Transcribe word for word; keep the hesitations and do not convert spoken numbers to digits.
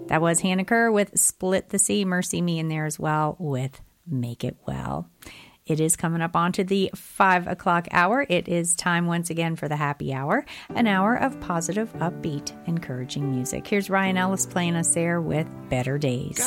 That was Hannah Kerr with Split the Sea. Mercy Me in there as well with Make It Well. It is coming up onto the five o'clock hour. It is time once again for the happy hour, an hour of positive, upbeat, encouraging music. Here's Ryan Ellis playing us there with Better Days.